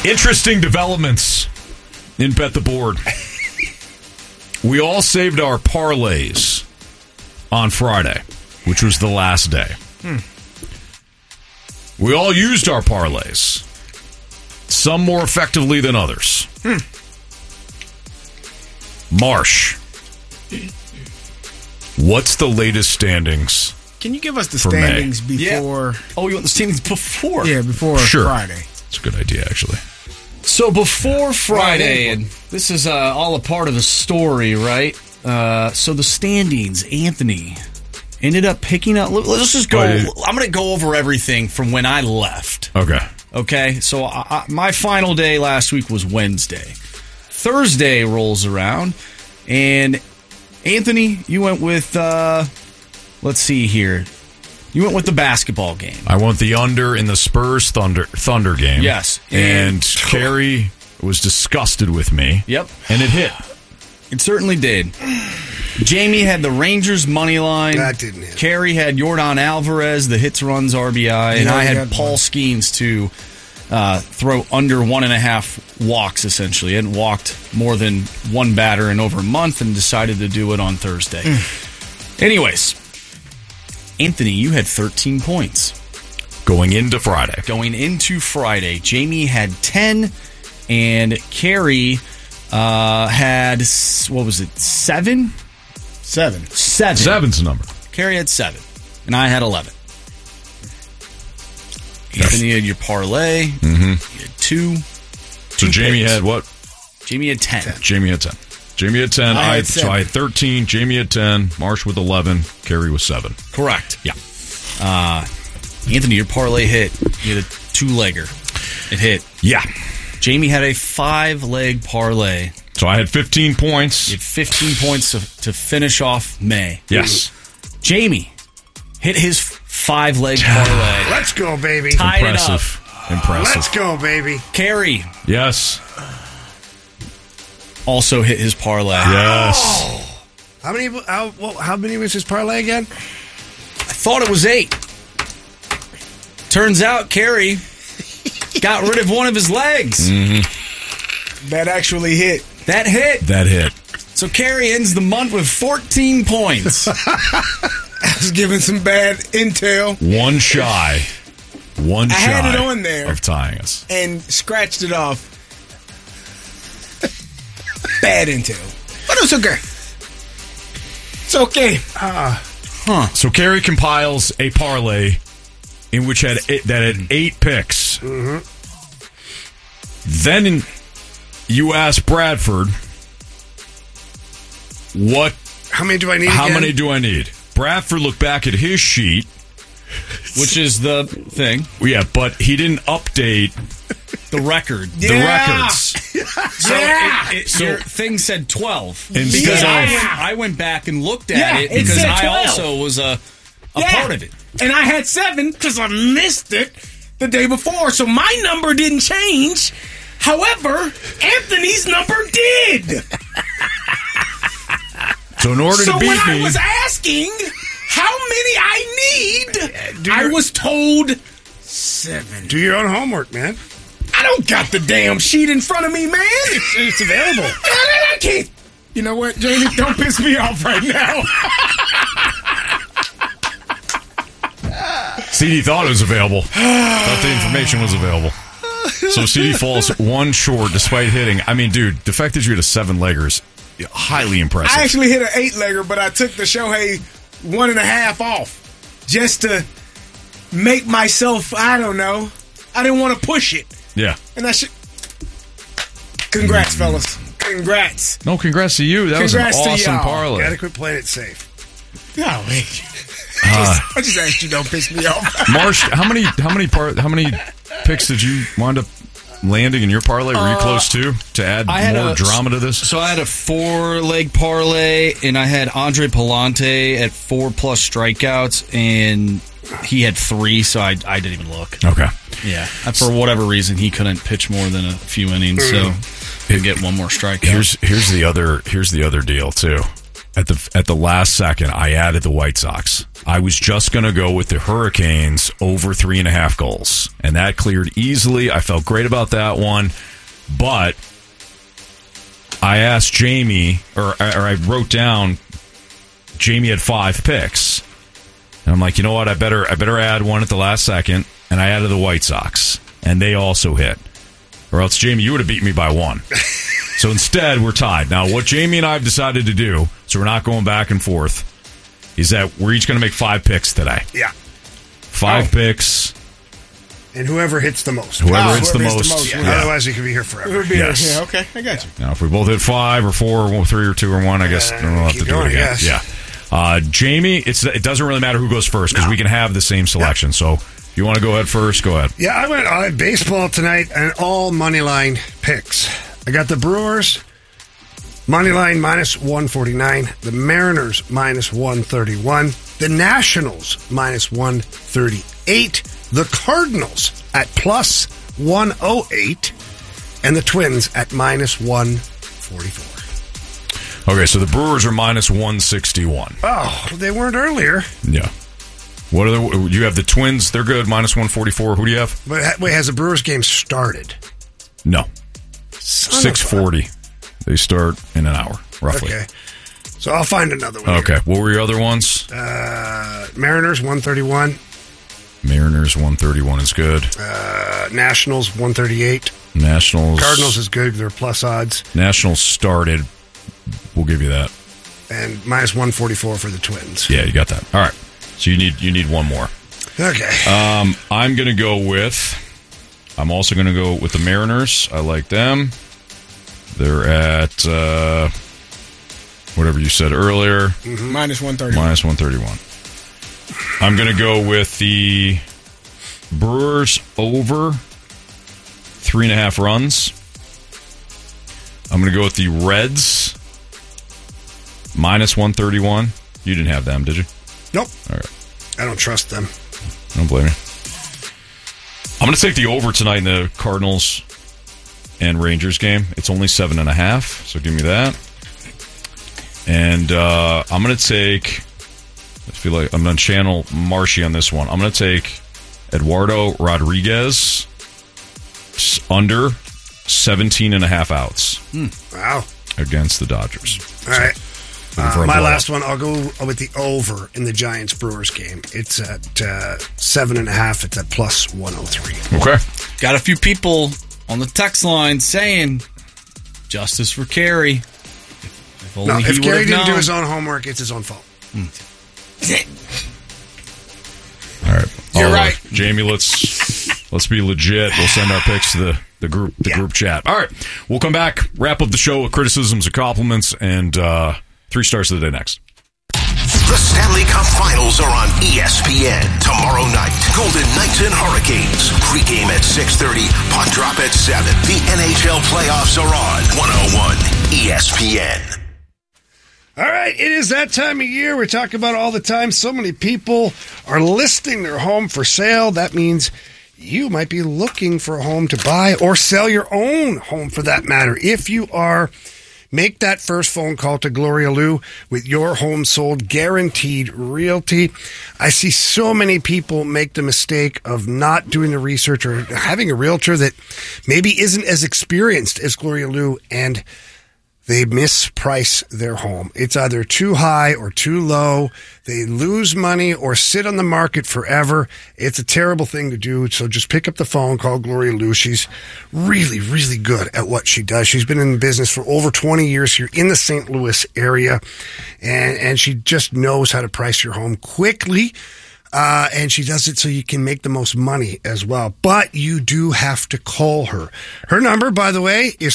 Interesting developments in Bet the Board. We all saved our parlays on Friday, which was the last day. We all used our parlays, some more effectively than others. Marsh, what's the latest standings? Can you give us the for standings May? before? Yeah. Oh, you want the standings before? Yeah, before Sure. Friday. It's a good idea, actually. So before Friday, and this is all a part of the story, right? So the standings, Anthony ended up picking up. Let's just go. I'm going to go over everything from when I left. Okay. So my final day last week was Wednesday. Thursday rolls around, and Anthony, you went with. Let's see here. You went with the basketball game. I went the under in the Spurs Thunder game. Yes. And Carrie was disgusted with me. Yep. And it hit. It certainly did. Jamie had the Rangers money line. That didn't hit. Carrie had Yordan Alvarez, the hits, runs, RBI. And I had Paul Skeens to throw under 1.5 walks, essentially. He hadn't walked more than one batter in over a month and decided to do it on Thursday. Anyways, Anthony, you had 13 points. Going into Friday. Jamie had 10, and Carrie had, what was it, 7? 7. 7. 7's the number. Carrie had 7, and I had 11. Anthony had your parlay. Mm-hmm. You had 2. So Jamie had what? Jamie had 10. Jamie had 10. Jamie had 10. I had So I had 13. Jamie had 10. Marsh with 11. Carrie was 7. Correct. Yeah. Anthony, your parlay hit. You had a 2-legger. It hit. Yeah. Jamie had a 5-leg parlay. So I had 15 points. You had 15 points to finish off May. Yes. Jamie hit his 5-leg parlay. Let's go, baby. Tied Impressive. Let's go, baby. Carrie Yes. also hit his parlay. Yes. How many was his parlay again? I thought it was 8. Turns out Carrie got rid of one of his legs. That actually hit. That hit. So Carrie ends the month with 14 points. I was giving some bad intel. One shy. I had it on there of tying us. and scratched it off. Bad intel. But it's okay. It's okay. So Carrie compiles a parlay in which had 8 picks. Mm-hmm. Then you ask Bradford, what? How many do I need? How again? many do I need? Bradford looked back at his sheet, Which is the thing. yeah, but he didn't update The record. the records. So, your thing said 12. And Because because I went back and looked at Yeah, it it because said I 12. also was a part of it. And I had 7 because I missed it the day before. So my number didn't change. However, Anthony's number did. So in order So to beat when I me, was asking how many I need, I was told 7. Do your own homework, man. I don't got the damn sheet in front of me, man. It's available. I can't. You know what, Jamie? Don't piss me off right now. CD thought it was available. Thought the information was available. So CD falls one short despite hitting. I mean, dude, the fact that you had a 7-legger is highly impressive. I actually hit an 8-legger, but I took the Shohei 1.5 off just to make myself, I don't know. I didn't want to push it. Yeah. And I should. Congrats, fellas. Congrats. No, congrats to you. That Congrats was to an awesome y'all. parlay. Gotta quit playing it safe. No, wait. I just asked you don't piss me off. Marsh, how many picks did you wind up landing in your parlay? Were you close to add I had more drama to this? So I had a 4-leg parlay, and I had Andre Palante at 4+ strikeouts, and he had 3, so I didn't even look. Okay. Yeah. For whatever reason, he couldn't pitch more than a few innings, so he'll get one more strikeout. Here's the other deal too. At the last second, I added the White Sox. I was just going to go with the Hurricanes over 3.5 goals. And that cleared easily. I felt great about that one. But I asked Jamie, or I wrote down, Jamie had 5 picks. And I'm like, you know what? I better add one at the last second. And I added the White Sox. And they also hit. Or else, Jamie, you would have beaten me by 1. So instead, we're tied. Now, what Jamie and I have decided to do, so we're not going back and forth, is that we're each going to make 5 picks today. Yeah. 5 picks. And whoever hits the most. Whoever hits the most. Yeah. Otherwise, you could be here forever. Yes. Yeah, okay, I got you. Now, if we both hit 5 or 4 or 3 or 2 or 1, I guess we'll have to do it again. Yeah. Jamie, it doesn't really matter who goes first because we can have the same selection. So if you want to go ahead first, go ahead. Yeah, I went baseball tonight and all money line picks. I got the Brewers money line minus 149, the Mariners minus 131, the Nationals minus 138, the Cardinals at plus 108, and the Twins at minus 144. Okay, so the Brewers are minus 161. Oh, they weren't earlier. Yeah. What are you have the Twins? They're good, minus 144. Who do you have? But wait, has the Brewers game started? No. 6:40. They start in an hour, roughly. Okay. So I'll find another one. Okay. What were your other ones? Mariners 131. Mariners 131 is good. Nationals 138. Nationals. Cardinals is good. They're plus odds. Nationals started. We'll give you that. And minus 144 for the Twins. Yeah, you got that. All right. So you need one more. Okay. I'm going to go with. I'm also going to go with the Mariners. I like them. They're at whatever you said earlier. Mm-hmm. Minus 131. Minus 131. I'm going to go with the Brewers over 3.5 runs. I'm going to go with the Reds minus 131. You didn't have them, did you? Nope. All right. I don't trust them. I don't blame you. I'm going to take the over tonight in the Cardinals and Rangers game. It's only 7.5, so give me that. And I'm going to take. I feel like I'm going to channel Marshy on this one. I'm going to take Eduardo Rodriguez under 17.5 outs. Wow. Against the Dodgers. All right. My last one, I'll go with the over in the Giants-Brewers game. It's at 7.5. It's at plus 103. Okay. Got a few people on the text line saying justice for Kerry. If Kerry didn't do his own homework, it's his own fault. All right. You're right. Jamie, let's be legit. We'll send our picks to the group chat. All right. We'll come back, wrap up the show with criticisms and compliments, and 3 stars of the day next. The Stanley Cup Finals are on ESPN tomorrow night. Golden Knights and Hurricanes. Pre-game at 6:30. Puck drop at 7. The NHL playoffs are on 101 ESPN. All right, it is that time of year. We talk about it all the time. So many people are listing their home for sale. That means you might be looking for a home to buy or sell your own home for that matter. If you are, make that first phone call to Gloria Lou with your home sold guaranteed realty. I see so many people make the mistake of not doing the research or having a realtor that maybe isn't as experienced as Gloria Lou, and they misprice their home. It's either too high or too low. They lose money or sit on the market forever. It's a terrible thing to do. So just pick up the phone, call Gloria Lou. She's really, really good at what she does. She's been in the business for over 20 years here in the St. Louis area. And she just knows how to price your home quickly. And she does it so you can make the most money as well. But you do have to call her. Her number, by the way, is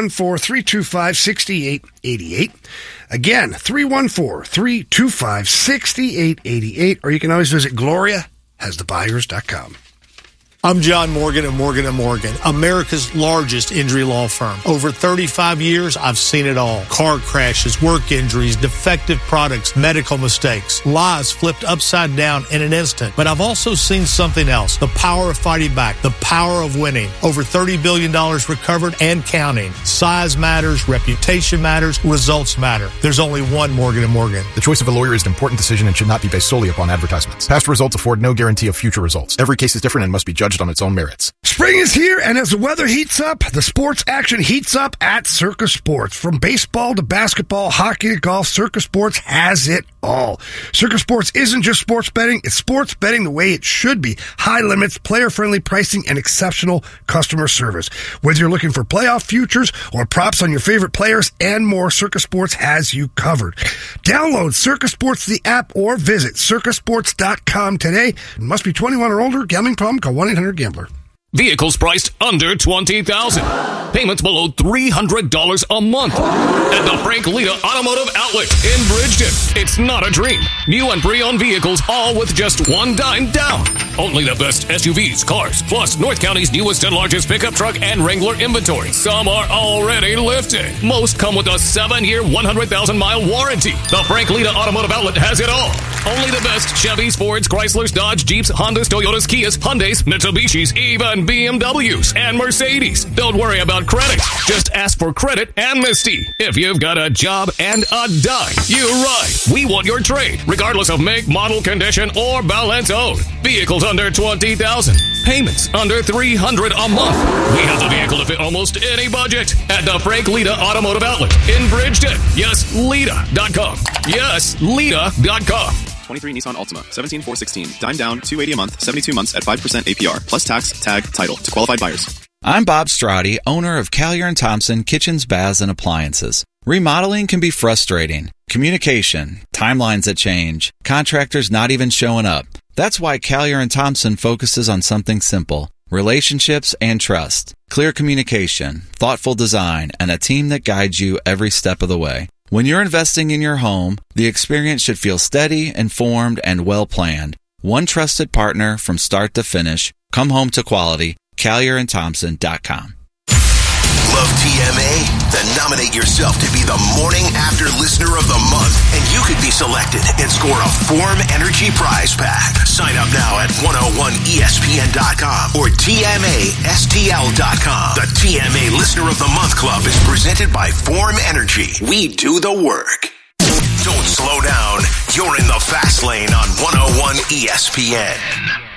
314-325-6888. Again, 314-325-6888. Or you can always visit GloriaHasTheBuyers.com. I'm John Morgan of Morgan & Morgan, America's largest injury law firm. Over 35 years, I've seen it all. Car crashes, work injuries, defective products, medical mistakes, lives flipped upside down in an instant. But I've also seen something else, the power of fighting back, the power of winning. Over $30 billion recovered and counting. Size matters, reputation matters, results matter. There's only one Morgan & Morgan. The choice of a lawyer is an important decision and should not be based solely upon advertisements. Past results afford no guarantee of future results. Every case is different and must be judged on its own merits. Spring is here, and as the weather heats up, the sports action heats up at Circus Sports. From baseball to basketball, hockey to golf, Circus Sports has it all. Circus Sports isn't just sports betting, it's sports betting the way it should be. High limits, player-friendly pricing, and exceptional customer service. Whether you're looking for playoff futures or props on your favorite players and more, Circus Sports has you covered. Download Circus Sports, the app, or visit circusports.com today. It must be 21 or older. Gambling problem? Call 1-800-GAMBLER. Vehicles priced under $20,000. Payments below $300 a month. At the Frank Lita Automotive Outlet in Bridgeton. It's not a dream. New and pre-owned vehicles, all with just $1 down. Only the best SUVs, cars, plus North County's newest and largest pickup truck and Wrangler inventory. Some are already lifted. Most come with a 7-year, 100,000-mile warranty. The Frank Lita Automotive Outlet has it all. Only the best Chevys, Fords, Chryslers, Dodge, Jeeps, Hondas, Toyotas, Kias, Hyundais, Mitsubishis, even BMWs and Mercedes. Don't worry about credit. Just ask for credit amnesty. If you've got a job and a dime, you're right. We want your trade, regardless of make, model, condition, or balance owed. Vehicles under $20,000. Payments under $300 a month. We have the vehicle to fit almost any budget at the Frank Lita Automotive Outlet in Bridgeton. Yes, Lita.com. Yes, Lita.com. 23 Nissan Altima, 17,416. Dime down, $280 a month, 72 months at 5% APR, plus tax, tag, title to qualified buyers. I'm Bob Strati, owner of Callier & Thompson Kitchens, Baths, and Appliances. Remodeling can be frustrating. Communication, timelines that change, contractors not even showing up. That's why Callier & Thompson focuses on something simple: relationships and trust. Clear communication, thoughtful design, and a team that guides you every step of the way. When you're investing in your home, the experience should feel steady, informed, and well-planned. One trusted partner from start to finish. Come home to quality. CallierandThompson.com. Love TMA? Then nominate yourself to be the Morning After Listener of the Month, and you could be selected and score a Form Energy prize pack. Sign up now at 101ESPN.com or TMASTL.com. The TMA Listener of the Month Club is presented by Form Energy. We do the work. Don't slow down. You're in the fast lane on 101 ESPN.